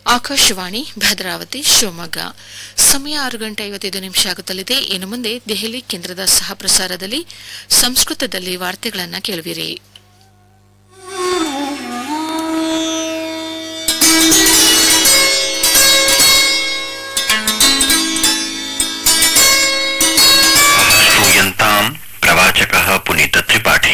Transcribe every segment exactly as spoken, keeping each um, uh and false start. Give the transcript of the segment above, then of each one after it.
ಆಕಾಶವಾಣಿ ಭದ್ರಾವತಿ ಶಿವಮೊಗ್ಗ ಸಮಯ ಆರು ಗಂಟೆ ಐವತ್ತೈದು ನಿಮಿಷ ಆಗುತ್ತಲಿದೆ. ಇನ್ನು ಮುಂದೆ ದೆಹಲಿ ಕೇಂದ್ರದ ಸಹ ಪ್ರಸಾರದಲ್ಲಿ ಸಂಸ್ಕೃತದಲ್ಲಿ ವಾರ್ತೆಗಳನ್ನು ಕೇಳುವಿರಿ. श्रूयन्ताम् प्रवाचकः पुनीत त्रिपाठी.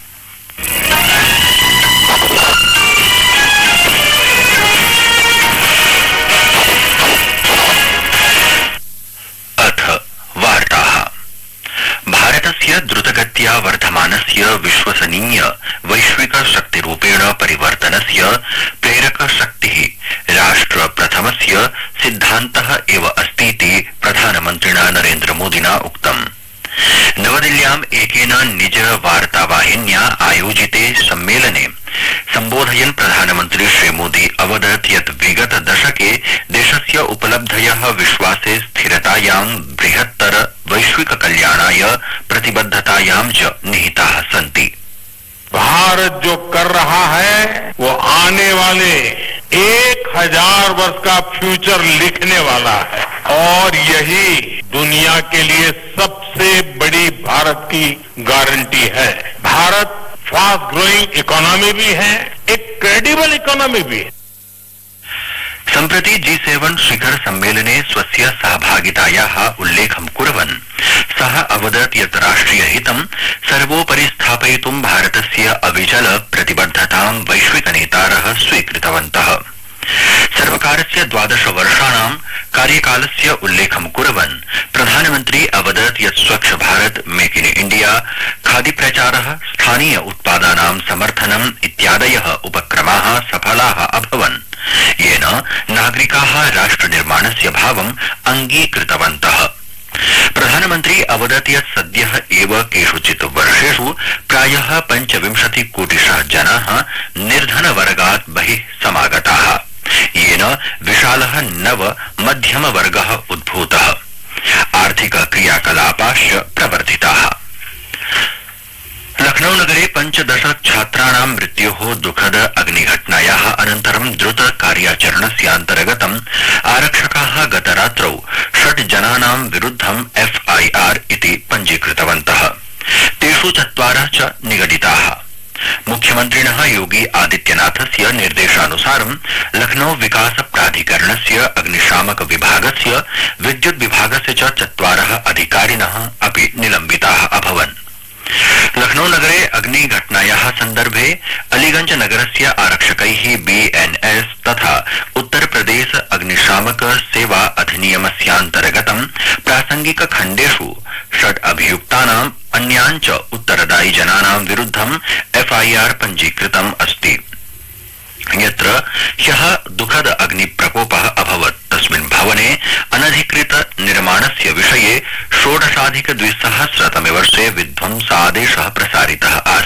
अथ वार्ताः. भारतस्य द्रुतगत्या वर्धमानस्य विश्वसनीय वैश्विक शक्तिरूपेण परिवर्तनस्य प्रेरक शक्तिः राष्ट्र प्रथमस्य सिद्धान्तः एव अस्तीति प्रधानमन्त्रिणा नरेन्द्र मोदिना उक्तम्. नवदिल्ल्याम् एकेन निज वार्तावाहिन्या आयोजिते सम्मेलने सम्बोधयन् प्रधानमन्त्री श्रीमोदी अवदत् यत् विगत दशके देशस्य उपलब्धयः विश्वासे स्थिरतायां बृहत्तर वैश्विक कल्याणाय प्रतिबद्धतायां च निहिताः सन्ति. भारत जो कर रहा है वो आने वाले एक हजार वर्ष का फ्यूचर लिखने वाला है और यही दुनिया के लिए सबसे बड़ी भारत की गारंटी है. भारत फास्ट ग्रोइंग इकोनॉमी भी है, एक क्रेडिबल इकोनॉमी भी है. सम्प्रति जी सेवन शिखर सम्मेलने स्वस्य सहभागितायाः उल्लेखं कुर्वन् सः अवदत् यत् राष्ट्रियहितं सर्वोपरि स्थापयितुं भारतस्य अविचल प्रतिबद्धतां वैश्विक नेतारः स्वीकृतवन्तः. सर्वकारस्य द्वादश वर्षाणां कार्यकालस्य उल्लेखं कुर्वन् प्रधानमन्त्री अवदत् यत् स्वच्छ Bharata, make in India, khadi प्रचारः, स्थानीय उत्पादानां समर्थनम् इत्यादयः उपक्रमाः सफलाः अभवन्, येन नागरिकाः राष्ट्रनिर्माणस्य भावम् अङ्गीकृतवन्तः. प्रधानमन्त्री अवदत् यत् सद्यः एव केषुचित् वर्षेषु प्रायः पञ्चविंशति कोटिशः जनाः निर्धनवर्गात् बहिः समागताः, येन विशालः नव मध्यमवर्गः उद्भूतः. आर्थिक क्रियाकलापाश्च प्रवर्धिताः. लखनऊ नगरे पञ्चदश छात्राणां मृत्योः दुःखद अग्निघटनायाः अनन्तरं द्रुत कार्याचरणस्यान्तर्गतम् आरक्षकाः गतरात्रौ षट् जनानां विरुद्धम् एफ आई आर इति पञ्जीकृतवन्तः. तेषु चत्वारः च निगडिताः. मुख्यमन्त्रिणः योगी आदित्यनाथस्य निर्देशानुसारं लखनऊ विकास प्राधिकरणस्य अग्निशामक विभागस्य विद्युत् विभागस्य च चत्वारः अधिकारिणः अपि निलम्बिताः अभवन्. लखनऊ नगरे अग्निघटनायाः सन्दर्भे अलीगंज नगरस्य आरक्षकैः बी एन एस तथा उत्तर प्रदेश अग्निशामक सेवा अधिनियमस्यान्तर्गतं प्रासंगिक खण्डेषु षट् अभियुक्तानाम् अन्यान् च उत्तरदायि जनानां विरुद्धम् एफ आई आर पञ्जीकृतम् अस्ति. यत्र ह्यः दुःखद अग्निप्रकोपः अभवत् तस्मिन् भवने अनधिकृत निर्माणस्य विषये षोडशाधिक द्विसहस्रतमे वर्षे विध्वंसादेशः प्रसारितः आसीत्.